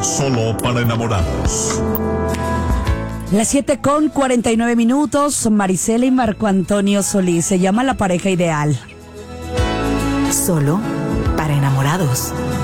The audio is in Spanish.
Solo para enamorados. Las 7:49. Marisela y Marco Antonio Solís. Se llama La pareja ideal. Solo para enamorados.